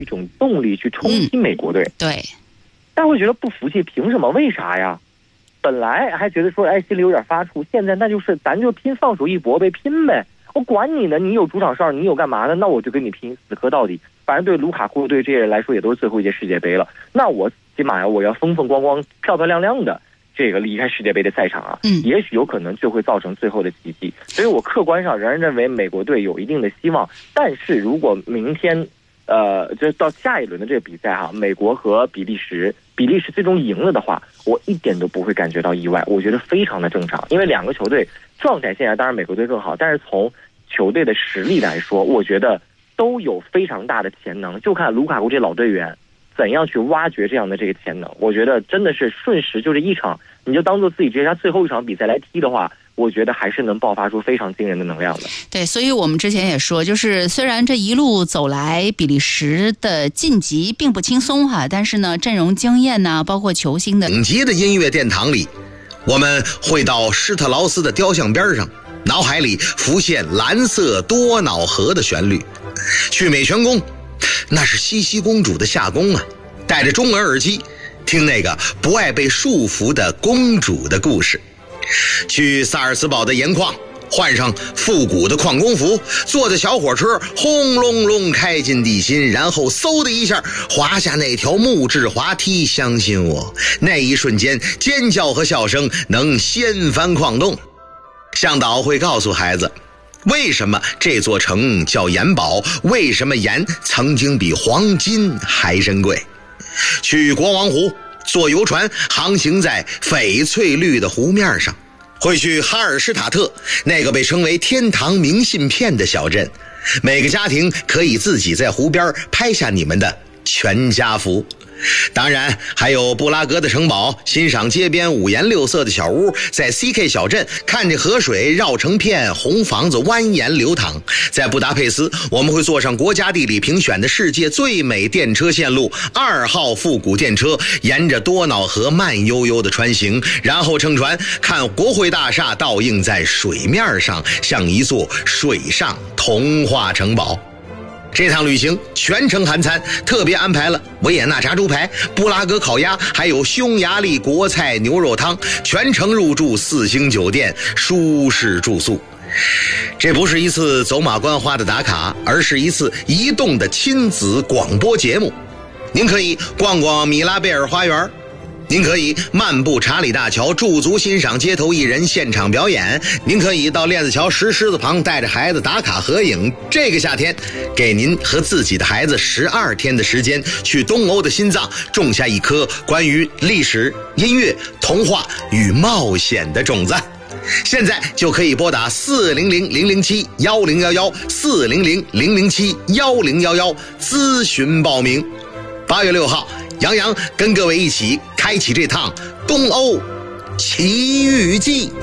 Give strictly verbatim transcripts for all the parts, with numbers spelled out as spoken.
一种动力去冲击美国队。 嗯、对， 大家会觉得不服气，凭什么？为啥呀？本来还觉得说，哎，心里有点发怵，现在那就是咱就拼放手一搏呗，拼呗，我管你呢，你有主场哨，你有干嘛呢？那我就跟你拼，死磕到底。反正对卢卡库对这些人来说，也都是最后一届世界杯了。那我起码呀，我要风风光光、漂漂亮亮的这个离开世界杯的赛场啊， 嗯， 也许有可能就会造成最后的奇迹。所以我客观上仍然认为美国队有一定的希望。但是如果明天，呃，就到下一轮的这个比赛哈、啊，美国和比利时，比利时最终赢了的话，我一点都不会感觉到意外，我觉得非常的正常。因为两个球队状态现在当然美国队更好，但是从球队的实力来说，我觉得都有非常大的潜能，就看卢卡库这老队员怎样去挖掘这样的这个潜能。我觉得真的是瞬时就这一场，你就当做自己这他最后一场比赛来踢的话，我觉得还是能爆发出非常惊人的能量的。 对，所以我们之前也说，就是虽然这一路走来比利时的晋级并不轻松哈，但是呢，阵容经验呢，包括球星的顶级的音乐殿堂里，我们会到施特劳斯的雕像边上，脑海里浮现蓝色多瑙河的旋律。去美泉宫，那是茜茜公主的夏宫啊，戴着中文耳机听那个不爱被束缚的公主的故事。去萨尔茨堡的盐矿，换上复古的矿工服，坐着小火车轰隆隆开进地心，然后嗖的一下滑下那条木质滑梯。相信我，那一瞬间尖叫和笑声能掀翻矿洞。向导会告诉孩子，为什么这座城叫盐堡，为什么盐曾经比黄金还珍贵。去国王湖，坐游船航行在翡翠绿的湖面上，会去哈尔施塔特，那个被称为天堂明信片的小镇，每个家庭可以自己在湖边拍下你们的全家福。当然还有布拉格的城堡，欣赏街边五颜六色的小屋，在 C K 小镇看着河水绕成片，红房子蜿蜒流淌。在布达佩斯，我们会坐上国家地理评选的世界最美电车线路二号复古电车，沿着多瑙河慢悠悠的穿行，然后乘船看国会大厦倒映在水面上，像一座水上童话城堡。这趟旅行全程含餐，特别安排了维也纳炸猪排、布拉格烤鸭，还有匈牙利国菜牛肉汤，全程入住四星酒店，舒适住宿。这不是一次走马观花的打卡，而是一次移动的亲子广播节目。您可以逛逛米拉贝尔花园，您可以漫步查理大桥，驻足欣赏街头艺人现场表演，您可以到链子桥石狮子旁带着孩子打卡合影。这个夏天，给您和自己的孩子十二天的时间，去东欧的心脏种下一颗关于历史、音乐、童话与冒险的种子。现在就可以拨打四零零零零七幺零幺幺四零零零零七幺零幺幺咨询报名。八月六号，杨洋跟各位一起开启这趟东欧奇遇记。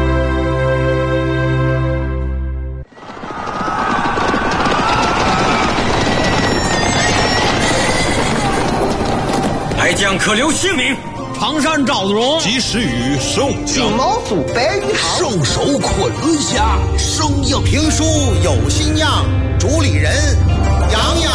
来将可留姓名。 常山赵子龙， 及时雨宋江， 金毛鼠白玉堂， 圣手昆仑侠，生硬评书有新样，主理人杨洋。